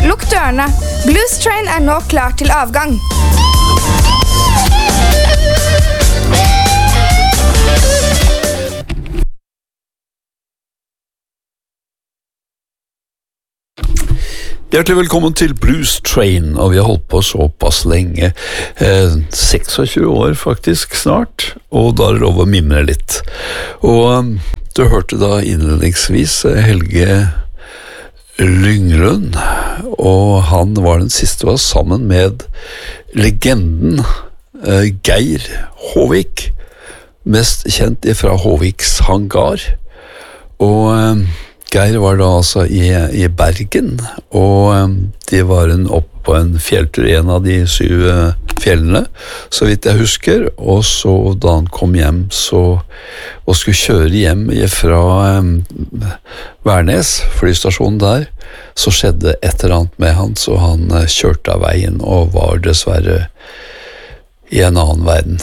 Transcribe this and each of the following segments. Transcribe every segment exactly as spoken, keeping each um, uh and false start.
lukk dørene. Blues Train er nå klar til avgang. Hjertelig velkommen til Blues Train, og vi har holdt på såpass lenge, eh, seksogtjue år faktisk snart, og da er det lov å mimre litt. Og um, du hørte da innledningsvis Helge Lynglund, og han var den siste var sammen med legenden eh, Geir Håvik, mest kjent fra Håviks hangar, og um, Geir var da altså i, i Bergen, og um, de var en opp på en fjelltur, en av de syv uh, fjellene, så vidt jeg husker, og så da han kom hjem så, og skulle kjøre hjem fra um, Værnes, flystasjonen der, så skjedde et eller annet med han, så han uh, kjørte av veien og var dessverre i en annen verden.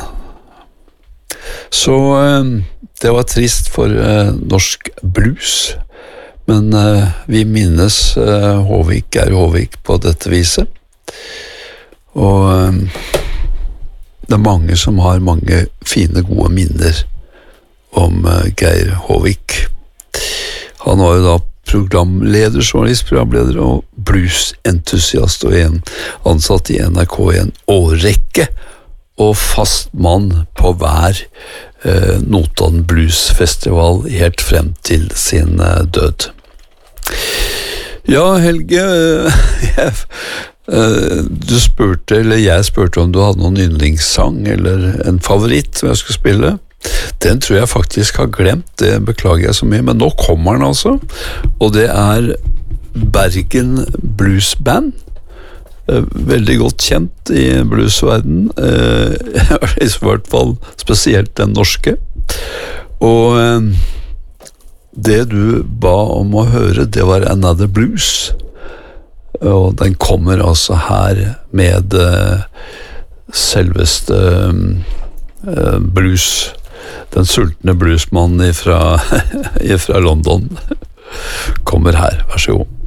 Så um, det var trist for uh, norsk blues, men uh, vi minnes uh, Håvik, Geir Håvik på dette viset. Og um, det er mange som har mange fine, gode minner om uh, Geir Håvik. Han var jo da programleder, journalist, programleder og bluesentusiast og en ansatt i N R K i en årrekke og fast mann på hver uh, Notodden Blues Festival helt frem til sin uh, død. Ja, Helge, jeg, du spurte, eller jeg spurte om du hadde noen yndlingssang eller en favoritt som jeg skulle spille. Den tror jeg faktisk har glemt, det beklager jeg så mye, men nå kommer den altså, og det er Bergen Blues Band. Veldig godt kjent i bluesverden, i hvert fall spesielt den norske, og det du ba om å høre, det var Another Blues, og den kommer altså her med uh, selveste uh, blues, den sultne bluesmannen fra, fra London, kommer her, vær så god.